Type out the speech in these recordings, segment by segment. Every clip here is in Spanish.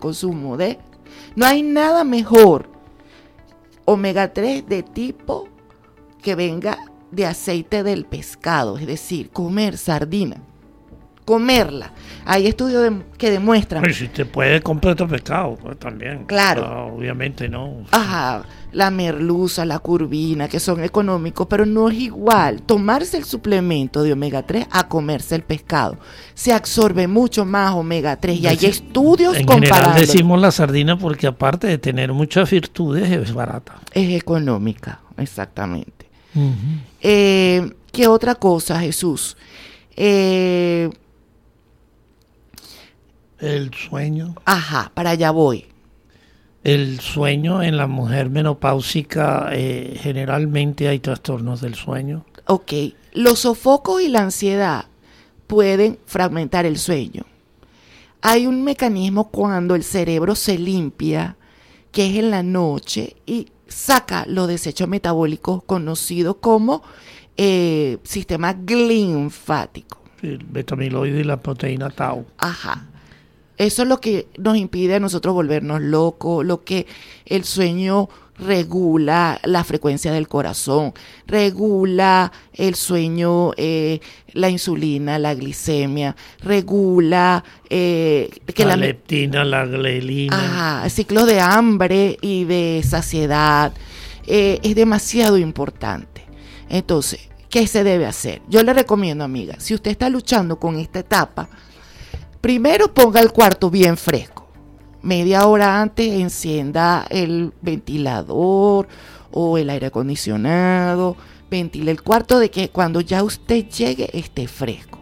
consumo de... No hay nada mejor omega 3 de tipo que venga de aceite del pescado, es decir, comer sardina, comerla. Hay estudios que demuestran... Pues si te puede comprar otro pescado, pues también. Claro. Obviamente no. Ajá, la merluza, la curvina, que son económicos, pero no es igual tomarse el suplemento de omega 3 a comerse el pescado. Se absorbe mucho más omega 3 y hay estudios comparando. En general decimos la sardina porque aparte de tener muchas virtudes es barata. Es económica, exactamente. Uh-huh. ¿Qué otra cosa, Jesús? El sueño. Ajá, para allá voy. El sueño en la mujer menopáusica, generalmente hay trastornos del sueño. Ok, los sofocos y la ansiedad pueden fragmentar el sueño. Hay un mecanismo cuando el cerebro se limpia, que es en la noche, y saca los desechos metabólicos conocidos como sistema linfático. El beta-amiloide y la proteína tau. Ajá. Eso es lo que nos impide a nosotros volvernos locos, lo que el sueño regula la frecuencia del corazón, regula el sueño, la insulina, la glicemia, regula la leptina, la grelina. Ciclos de hambre y de saciedad. Es demasiado importante. Entonces, ¿qué se debe hacer? Yo le recomiendo, amiga, si usted está luchando con esta etapa, primero ponga el cuarto bien fresco. Media hora antes encienda el ventilador o el aire acondicionado. Ventile el cuarto de que cuando ya usted llegue esté fresco.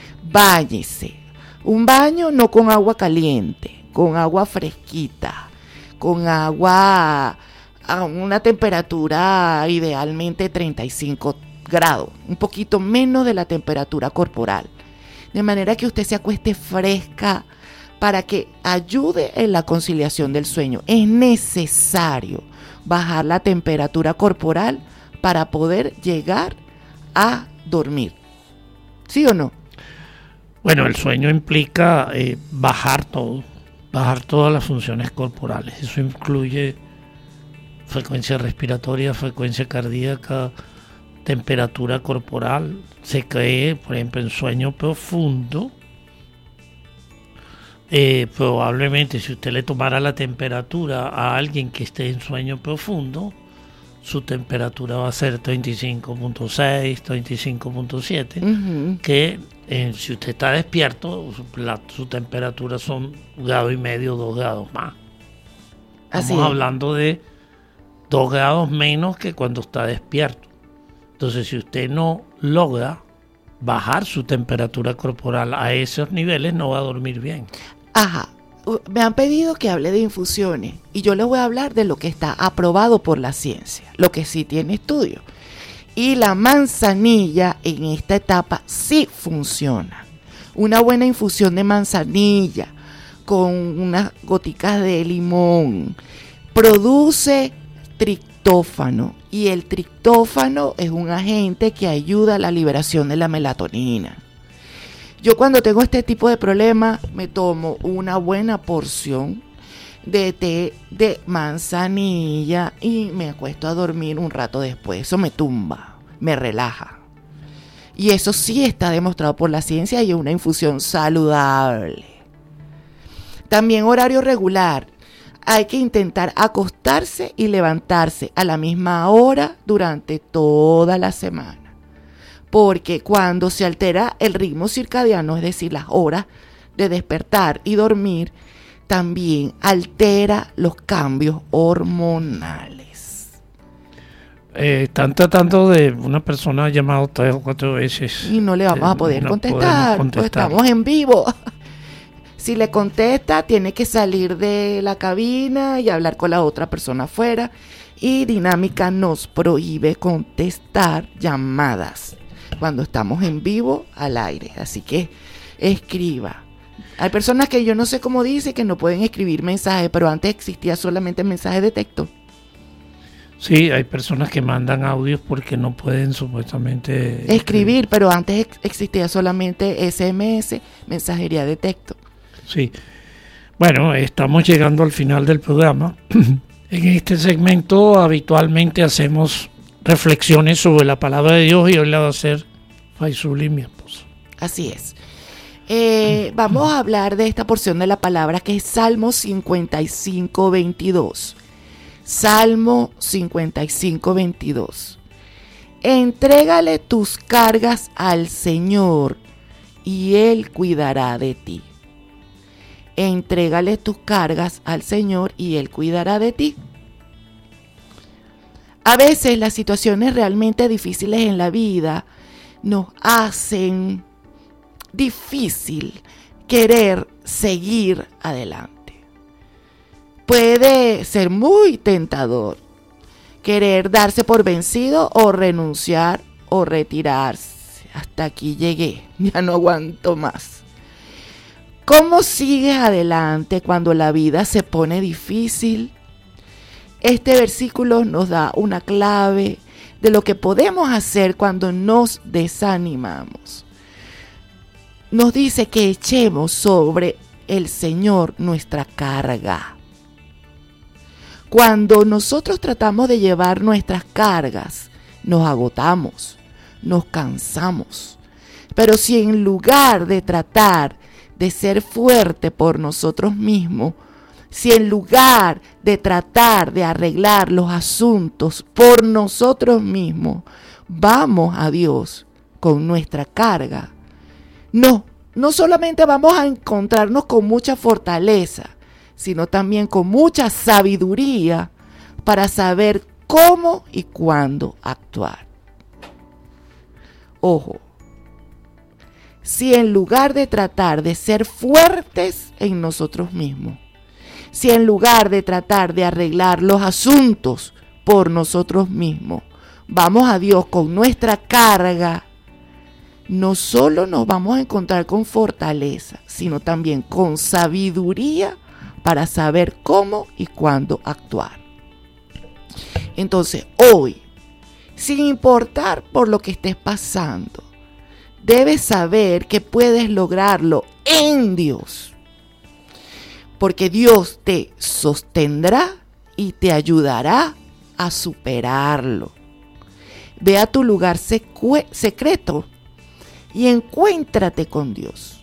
Báñese. Un baño no con agua caliente, con agua fresquita, con agua a una temperatura idealmente 35 grados, un poquito menos de la temperatura corporal. De manera que usted se acueste fresca para que ayude en la conciliación del sueño. Es necesario bajar la temperatura corporal para poder llegar a dormir. ¿Sí o no? Bueno, el sueño implica bajar todas las funciones corporales. Eso incluye frecuencia respiratoria, frecuencia cardíaca, temperatura corporal. Se cree, por ejemplo, en sueño profundo, probablemente si usted le tomara la temperatura a alguien que esté en sueño profundo, su temperatura va a ser 35.6, 35.7, uh-huh. Que si usted está despierto, su temperatura son 1,5 grados, 2 grados más. Estamos hablando de 2 grados menos que cuando está despierto. Entonces, si usted no logra bajar su temperatura corporal a esos niveles, no va a dormir bien. Ajá. Me han pedido que hable de infusiones y yo les voy a hablar de lo que está aprobado por la ciencia, lo que sí tiene estudio. Y la manzanilla en esta etapa sí funciona. Una buena infusión de manzanilla con unas goticas de limón produce triptófano. Y el triptófano es un agente que ayuda a la liberación de la melatonina. Yo cuando tengo este tipo de problemas me tomo una buena porción de té de manzanilla y me acuesto a dormir un rato después. Eso me tumba, me relaja. Y eso sí está demostrado por la ciencia y es una infusión saludable. También horario regular. Hay que intentar acostarse y levantarse a la misma hora durante toda la semana. Porque cuando se altera el ritmo circadiano, es decir, las horas de despertar y dormir, también altera los cambios hormonales. Están tratando de una persona llamada 3 o 4 veces. Y no le vamos a poder contestar, pues estamos en vivo. Si le contesta, tiene que salir de la cabina y hablar con la otra persona afuera. Y Dinámica nos prohíbe contestar llamadas cuando estamos en vivo al aire. Así que escriba. Hay personas que yo no sé cómo dice que no pueden escribir mensajes, pero antes existía solamente mensajes de texto. Sí, hay personas que mandan audios porque no pueden supuestamente escribir, pero antes existía solamente SMS, mensajería de texto. Sí. Bueno, estamos llegando al final del programa. En este segmento habitualmente hacemos reflexiones sobre la palabra de Dios y hoy la va a hacer Faisuli y mi esposa. Así es. Vamos a hablar de esta porción de la palabra que es Salmo 55, 22. Salmo 55, 22. Entrégale tus cargas al Señor y Él cuidará de ti. Entrégale tus cargas al Señor y Él cuidará de ti. A veces las situaciones realmente difíciles en la vida nos hacen difícil querer seguir adelante. Puede ser muy tentador querer darse por vencido o renunciar o retirarse. Hasta aquí llegué, ya no aguanto más. ¿Cómo sigues adelante cuando la vida se pone difícil? Este versículo nos da una clave de lo que podemos hacer cuando nos desanimamos. Nos dice que echemos sobre el Señor nuestra carga. Cuando nosotros tratamos de llevar nuestras cargas, nos agotamos, nos cansamos. Pero si en lugar de tratar de ser fuerte por nosotros mismos, si en lugar de tratar de arreglar los asuntos por nosotros mismos, vamos a Dios con nuestra carga, no solamente vamos a encontrarnos con mucha fortaleza, sino también con mucha sabiduría para saber cómo y cuándo actuar. Ojo, si en lugar de tratar de ser fuertes en nosotros mismos, si en lugar de tratar de arreglar los asuntos por nosotros mismos, vamos a Dios con nuestra carga, no solo nos vamos a encontrar con fortaleza, sino también con sabiduría para saber cómo y cuándo actuar. Entonces, hoy, sin importar por lo que estés pasando, debes saber que puedes lograrlo en Dios. Porque Dios te sostendrá y te ayudará a superarlo. Ve a tu lugar secreto y encuéntrate con Dios.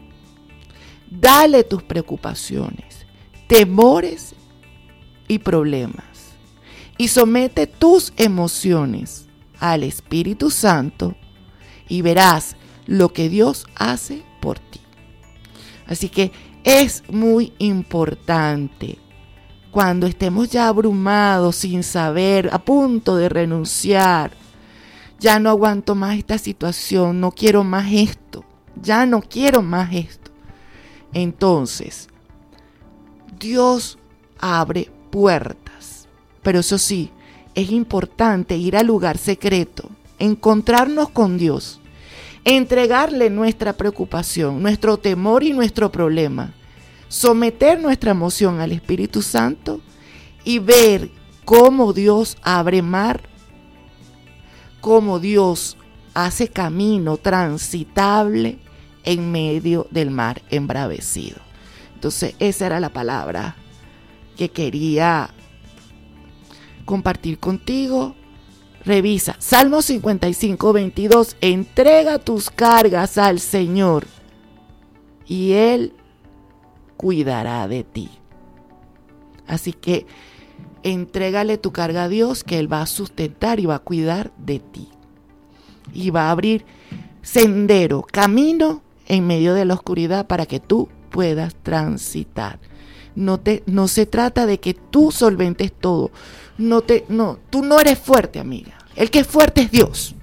Dale tus preocupaciones, temores y problemas. Y somete tus emociones al Espíritu Santo y verás lo que Dios hace por ti. Así que es muy importante cuando estemos ya abrumados, sin saber, a punto de renunciar. Ya no aguanto más esta situación, no quiero más esto, ya no quiero más esto. Entonces, Dios abre puertas, pero eso sí, es importante ir al lugar secreto, encontrarnos con Dios, entregarle nuestra preocupación, nuestro temor y nuestro problema, someter nuestra emoción al Espíritu Santo y ver cómo Dios abre mar, cómo Dios hace camino transitable en medio del mar embravecido. Entonces, esa era la palabra que quería compartir contigo. Revisa, Salmo 55, 22, entrega tus cargas al Señor y Él cuidará de ti. Así que entrégale tu carga a Dios, que Él va a sustentar y va a cuidar de ti. Y va a abrir sendero, camino en medio de la oscuridad para que tú puedas transitar. No se trata de que tú solventes todo. Tú no eres fuerte, amiga. El que es fuerte es Dios.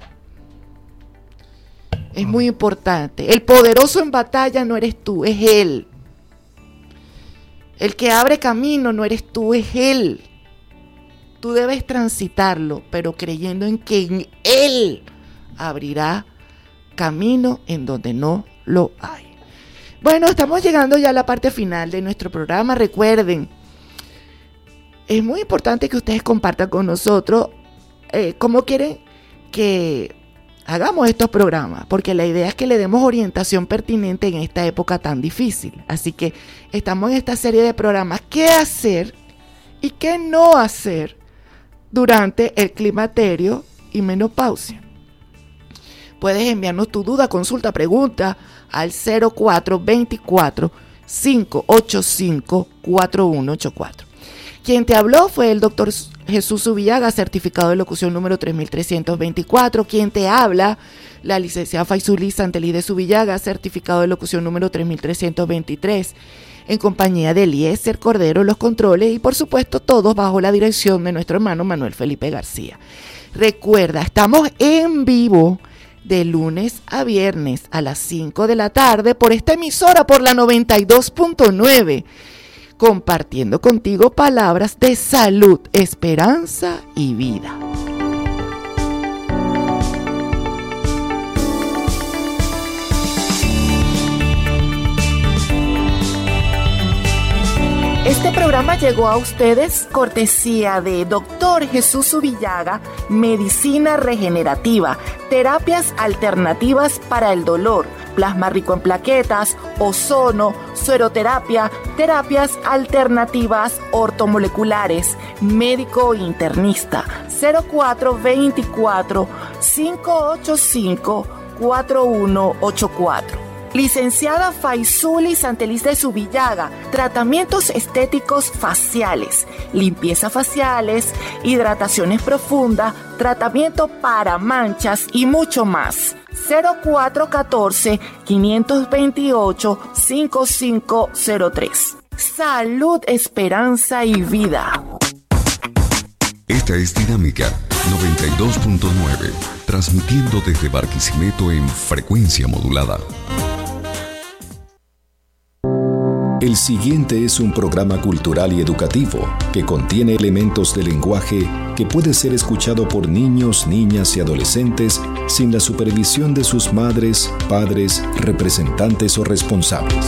Es muy importante. El poderoso en batalla no eres tú, es Él. El que abre camino no eres tú, es Él. Tú debes transitarlo, pero creyendo en que en Él abrirá camino en donde no lo hay. Bueno, estamos llegando ya a la parte final de nuestro programa. Recuerden, es muy importante que ustedes compartan con nosotros cómo quieren que hagamos estos programas, porque la idea es que le demos orientación pertinente en esta época tan difícil. Así que estamos en esta serie de programas, ¿qué hacer y qué no hacer durante el climaterio y menopausia? Puedes enviarnos tu duda, consulta, pregunta al 0424-585-4184. Quien te habló fue el doctor Jesús Subillaga, certificado de locución número 3324. Quien te habla, la licenciada Faisuli Santeliz de Subillaga, certificado de locución número 3323. En compañía de Eliezer Cordero, los controles, y por supuesto todos bajo la dirección de nuestro hermano Manuel Felipe García. Recuerda, estamos en vivo de lunes a viernes a las 5 de la tarde por esta emisora, por la 92.9, compartiendo contigo palabras de salud, esperanza y vida. Este programa llegó a ustedes cortesía de Dr. Jesús Subillaga, Medicina Regenerativa, Terapias Alternativas para el Dolor, Plasma Rico en Plaquetas, Ozono, Sueroterapia, Terapias Alternativas Ortomoleculares, Médico Internista, 0424-585-4184. Licenciada Faisuli Santeliz de Subillaga, tratamientos estéticos faciales, limpieza faciales, hidrataciones profundas, tratamiento para manchas y mucho más. 0414-528-5503. Salud, esperanza y vida. Esta es Dinámica 92.9, transmitiendo desde Barquisimeto en frecuencia modulada. El siguiente es un programa cultural y educativo que contiene elementos de lenguaje que puede ser escuchado por niños, niñas y adolescentes sin la supervisión de sus madres, padres, representantes o responsables.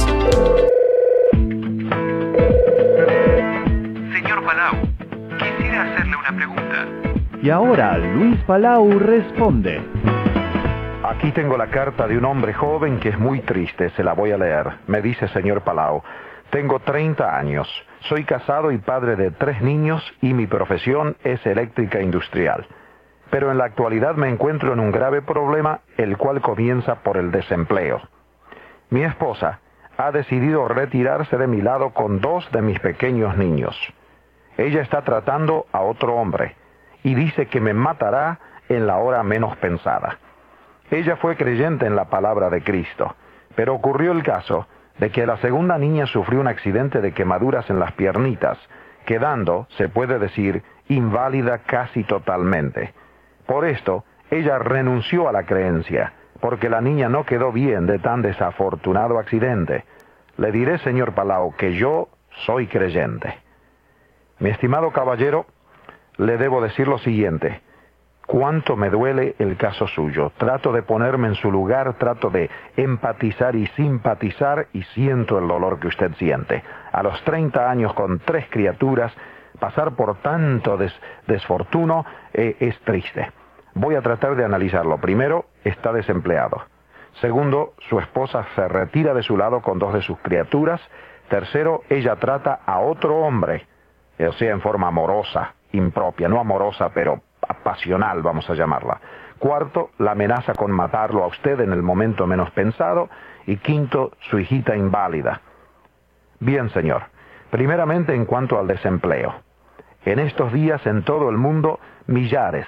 Señor Palau, quisiera hacerle una pregunta. Y ahora Luis Palau responde. Aquí tengo la carta de un hombre joven que es muy triste, se la voy a leer. Me dice: señor Palau, tengo 30 años, soy casado y padre de 3 niños y mi profesión es eléctrica industrial. Pero en la actualidad me encuentro en un grave problema, el cual comienza por el desempleo. Mi esposa ha decidido retirarse de mi lado con 2 de mis pequeños niños. Ella está tratando a otro hombre y dice que me matará en la hora menos pensada. Ella fue creyente en la palabra de Cristo, pero ocurrió el caso de que la segunda niña sufrió un accidente de quemaduras en las piernitas, quedando, se puede decir, inválida casi totalmente. Por esto, ella renunció a la creencia, porque la niña no quedó bien de tan desafortunado accidente. Le diré, señor Palau, que yo soy creyente. Mi estimado caballero, le debo decir lo siguiente: cuánto me duele el caso suyo. Trato de ponerme en su lugar, trato de empatizar y simpatizar y siento el dolor que usted siente. A los 30 años con 3 criaturas, pasar por tanto desfortuno es triste. Voy a tratar de analizarlo. Primero, está desempleado. Segundo, su esposa se retira de su lado con 2 de sus criaturas. Tercero, ella trata a otro hombre, o sea, en forma amorosa, impropia, no amorosa, pero pasional, vamos a llamarla. Cuarto, la amenaza con matarlo a usted en el momento menos pensado. Y quinto, su hijita inválida. Bien, señor. Primeramente, en cuanto al desempleo. En estos días en todo el mundo, millones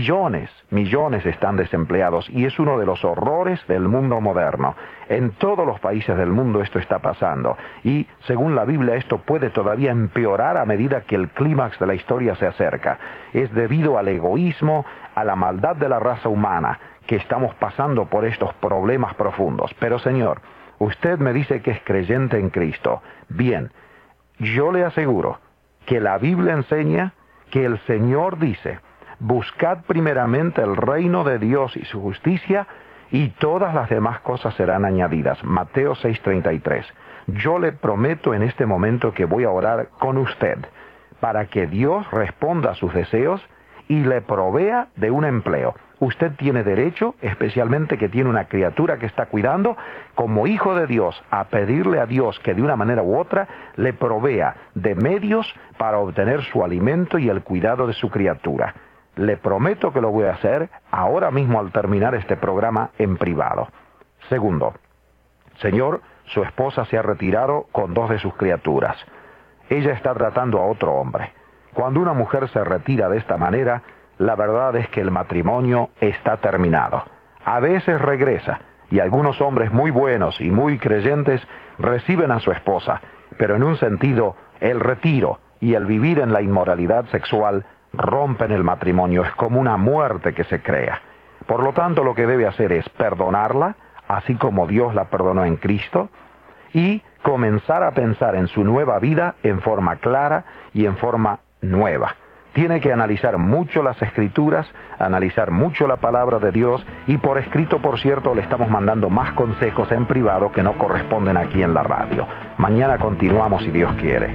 están desempleados y es uno de los horrores del mundo moderno. En todos los países del mundo esto está pasando y, según la Biblia, esto puede todavía empeorar a medida que el clímax de la historia se acerca. Es debido al egoísmo, a la maldad de la raza humana que estamos pasando por estos problemas profundos. Pero, señor, usted me dice que es creyente en Cristo. Bien, yo le aseguro que la Biblia enseña que el Señor dice: buscad primeramente el reino de Dios y su justicia, y todas las demás cosas serán añadidas. Mateo 6:33. Yo le prometo en este momento que voy a orar con usted para que Dios responda a sus deseos y le provea de un empleo. Usted tiene derecho, especialmente que tiene una criatura que está cuidando, como hijo de Dios, a pedirle a Dios que de una manera u otra le provea de medios para obtener su alimento y el cuidado de su criatura. Le prometo que lo voy a hacer ahora mismo al terminar este programa en privado. Segundo, Señor, su esposa se ha retirado con 2 de sus criaturas. Ella está tratando a otro hombre. Cuando una mujer se retira de esta manera, la verdad es que el matrimonio está terminado. A veces regresa, y algunos hombres muy buenos y muy creyentes reciben a su esposa, pero en un sentido, el retiro y el vivir en la inmoralidad sexual rompen el matrimonio. Es como una muerte que se crea. Por lo tanto, lo que debe hacer es perdonarla, así como Dios la perdonó en Cristo, y comenzar a pensar en su nueva vida en forma clara y en forma nueva. Tiene que analizar mucho las Escrituras, analizar mucho la palabra de Dios, y por escrito, por cierto, le estamos mandando más consejos en privado que no corresponden aquí en la radio. Mañana continuamos si Dios quiere.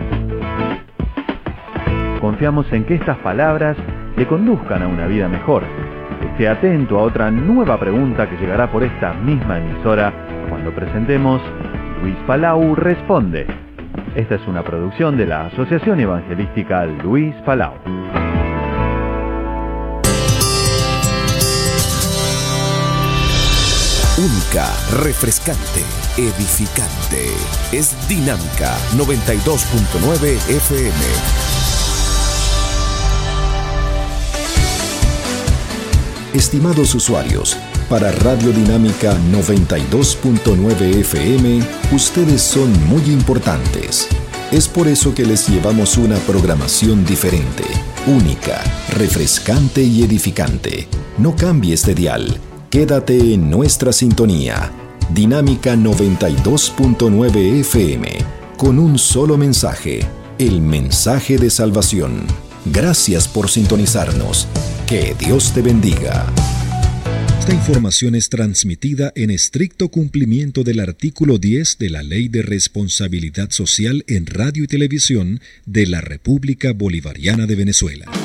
Confiamos en que estas palabras le conduzcan a una vida mejor. Esté atento a otra nueva pregunta que llegará por esta misma emisora cuando presentemos Luis Palau Responde. Esta es una producción de la Asociación Evangelística Luis Palau. Única, refrescante, edificante. Es Dinámica 92.9 FM. Estimados usuarios, para Radio Dinámica 92.9 FM, ustedes son muy importantes. Es por eso que les llevamos una programación diferente, única, refrescante y edificante. No cambies de dial, quédate en nuestra sintonía. Dinámica 92.9 FM, con un solo mensaje, el mensaje de salvación. Gracias por sintonizarnos. Que Dios te bendiga. Esta información es transmitida en estricto cumplimiento del artículo 10 de la Ley de Responsabilidad Social en Radio y Televisión de la República Bolivariana de Venezuela.